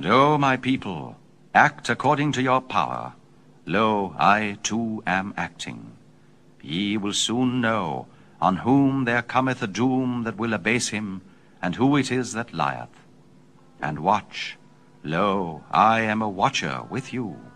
O my people, act according to your power. Lo, I too am acting. Ye will soon know on whom there cometh a doom that will abase him, and who it is that lieth. And watch, lo, I am a watcher with you.